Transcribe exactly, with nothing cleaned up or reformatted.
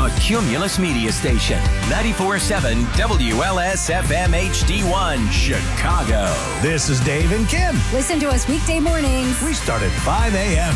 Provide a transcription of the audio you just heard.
a Cumulus media station. ninety-four point seven W L S F M H D one, Chicago. This is Dave and Kim. Listen to us weekday mornings. We start at five a.m.